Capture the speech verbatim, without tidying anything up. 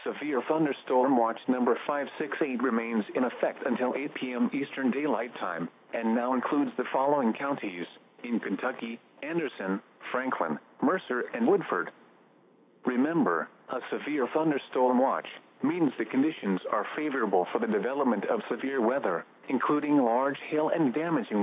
Severe thunderstorm watch number five six eight remains in effect until eight p m Eastern Daylight Time, and now includes the following counties in Kentucky: Anderson, Franklin, Mercer, and Woodford. Remember, a severe thunderstorm watch means the conditions are favorable for the development of severe weather, including large hail and damaging